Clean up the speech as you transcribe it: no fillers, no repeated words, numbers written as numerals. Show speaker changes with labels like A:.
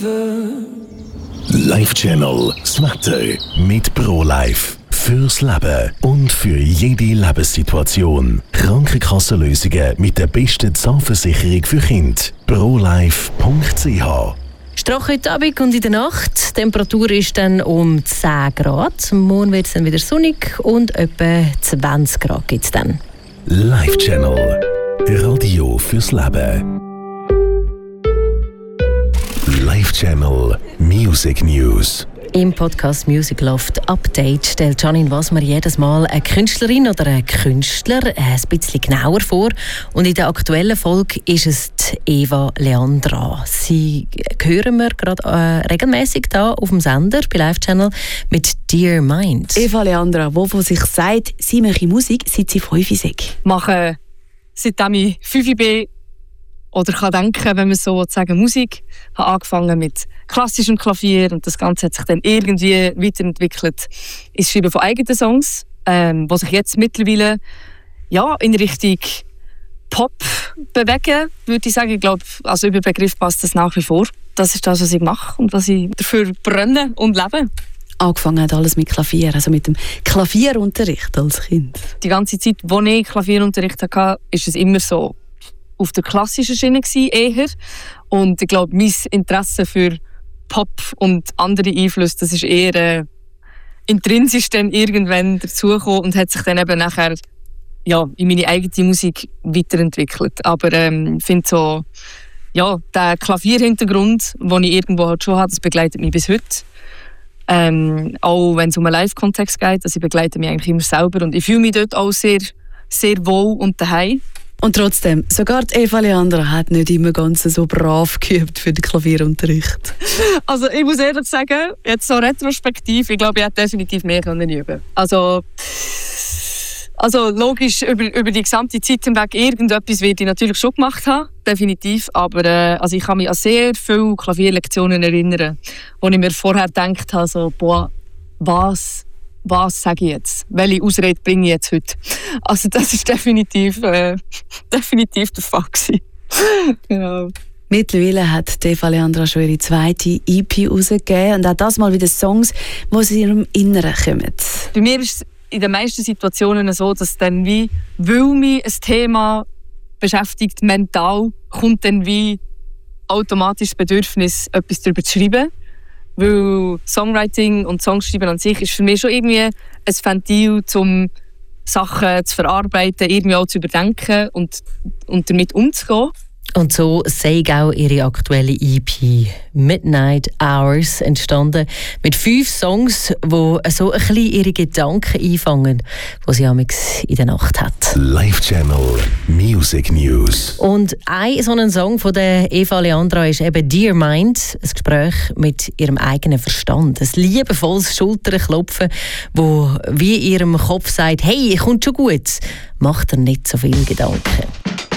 A: Live Channel, das Wetter mit ProLife. Fürs Leben und für jede Lebenssituation. Krankenkassenlösungen mit der besten Zahnversicherung für Kinder. ProLife.ch.
B: Strache heute Abend und in der Nacht. Die Temperatur ist dann um 10 Grad. Morgen wird es dann wieder sonnig und etwa 20 Grad gibt es dann.
A: Live Channel. Radio fürs Leben. Live Channel Music News.
B: Im Podcast Music Loft Update stellt Janine Wasmer jedes Mal eine Künstlerin oder einen Künstler ein bisschen genauer vor. Und in der aktuellen Folge ist es die Eva Leandra. Sie hören wir gerade regelmäßig da auf dem Sender bei Live Channel mit Dear Mind.
C: Eva Leandra, die von sich sagt, sie mache Musik, seit sie 5 ist.
D: Mache seitdem ich 5 bin oder kann denken, wenn man so sagen, Musik. Ich habe angefangen mit klassischem Klavier und das Ganze hat sich dann irgendwie weiterentwickelt ins Schreiben von eigenen Songs, die sich jetzt mittlerweile in Richtung Pop bewegen, würde ich sagen. Ich glaube, als Überbegriff passt das nach wie vor. Das ist das, was ich mache und was ich dafür brenne und lebe.
C: Angefangen hat alles mit Klavier, also mit dem Klavierunterricht als Kind.
D: Die ganze Zeit, als ich Klavierunterricht hatte, war es immer so auf der klassischen Schiene eher. Und ich glaube, mein Interesse für Pop und andere Einflüsse, das ist eher intrinsisch dann irgendwann dazugekommen und hat sich dann eben nachher in meine eigene Musik weiterentwickelt. Aber ich finde so, der Klavierhintergrund, den ich irgendwo halt schon habe, das begleitet mich bis heute. Auch wenn es um einen Live-Kontext geht, also ich begleite mich eigentlich immer selber und ich fühle mich dort auch sehr, sehr wohl und daheim.
C: Und trotzdem, sogar die Eva Leandra hat nicht immer ganz so brav geübt für den Klavierunterricht.
D: Also ich muss ehrlich sagen, jetzt so retrospektiv, ich glaube, ich hätte definitiv mehr üben können. Also logisch, über die gesamte Zeit hinweg irgendetwas werde ich natürlich schon gemacht haben, definitiv. Aber ich kann mich an sehr viele Klavierlektionen erinnern, wo ich mir vorher gedacht habe, so, was sage ich jetzt? Welche Ausrede bringe ich jetzt heute? Also das ist definitiv der Fall gewesen. Genau.
C: Mittlerweile hat Eva Leandra schon ihre 2. EP rausgegeben und auch das mal wieder Songs, die aus ihrem Inneren kommen.
D: Bei mir ist es in den meisten Situationen so, dass dann weil mich ein Thema beschäftigt, mental, kommt dann automatisch das Bedürfnis, etwas darüber zu schreiben. Weil Songwriting und Songschreiben an sich ist für mich schon irgendwie ein Ventil, um Sachen zu verarbeiten, irgendwie auch zu überdenken und damit umzugehen.
B: Und so sei auch ihre aktuelle EP «Midnight Hours» entstanden. Mit 5 Songs, die so ein bisschen ihre Gedanken einfangen, die sie amigs in der Nacht hat.
A: Live Channel Music News.
B: Und ein so ein Song von der Eva Leandra ist eben «Dear Mind», ein Gespräch mit ihrem eigenen Verstand. Ein liebevolles Schulterklopfen, wo wie ihrem Kopf sagt, «Hey, kommt schon gut, mach dir nicht so viele Gedanken.»